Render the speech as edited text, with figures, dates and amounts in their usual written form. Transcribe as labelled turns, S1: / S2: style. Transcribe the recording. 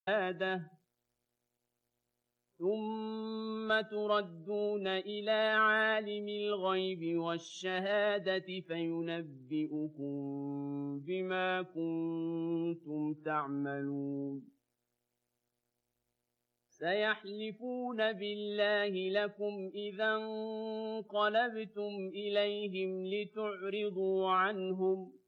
S1: ثم تردون إلى عالم الغيب والشهادة فينبئكم بما كنتم تعملون سيحلفون بالله لكم إذا انقلبتم إليهم لتعرضوا عنهم